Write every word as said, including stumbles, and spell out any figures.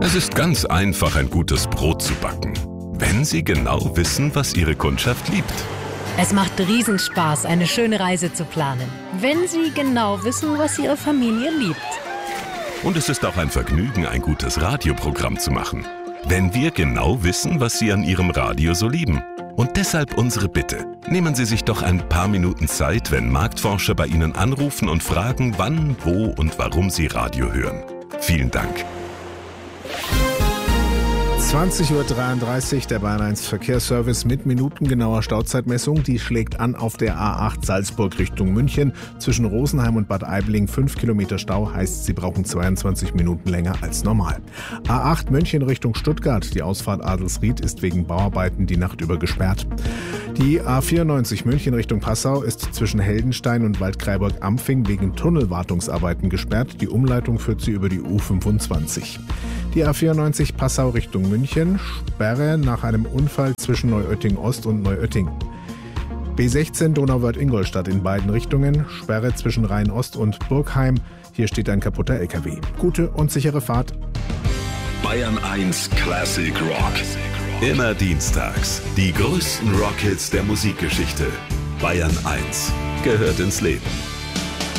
Es ist ganz einfach, ein gutes Brot zu backen, wenn Sie genau wissen, was Ihre Kundschaft liebt. Es macht Riesenspaß, eine schöne Reise zu planen, wenn Sie genau wissen, was Ihre Familie liebt. Und es ist auch ein Vergnügen, ein gutes Radioprogramm zu machen, wenn wir genau wissen, was Sie an Ihrem Radio so lieben. Und deshalb unsere Bitte. Nehmen Sie sich doch ein paar Minuten Zeit, wenn Marktforscher bei Ihnen anrufen und fragen, wann, wo und warum Sie Radio hören. Vielen Dank. zwanzig Uhr dreiunddreißig, der Bayern eins Verkehrsservice mit minutengenauer Stauzeitmessung. Die schlägt an auf der A acht Salzburg Richtung München. Zwischen Rosenheim und Bad Aibling fünf Kilometer Stau, heißt, Sie brauchen zweiundzwanzig Minuten länger als normal. A acht München Richtung Stuttgart. Die Ausfahrt Adelsried ist wegen Bauarbeiten die Nacht über gesperrt. Die A vierundneunzig München Richtung Passau ist zwischen Heldenstein und Waldkraiburg-Ampfing wegen Tunnelwartungsarbeiten gesperrt. Die Umleitung führt sie über die U fünfundzwanzig. Die A vierundneunzig Passau Richtung München, Sperre nach einem Unfall zwischen Neuötting Ost und Neuötting. B sechzehn Donauwörth-Ingolstadt in beiden Richtungen, Sperre zwischen Rhein-Ost und Burgheim. Hier steht ein kaputter L K W. Gute und sichere Fahrt. Bayern eins Classic Rock. Immer dienstags. Die größten Rockhits der Musikgeschichte. Bayern eins gehört ins Leben.